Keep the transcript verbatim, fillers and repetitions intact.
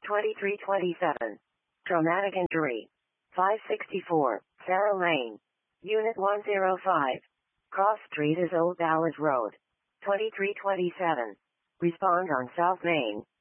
twenty-three twenty-seven. Traumatic injury. five sixty-four, Sarah Lane. Unit one oh five. Cross Street is Old Dallas Road. twenty-three twenty-seven. Respond on South Main.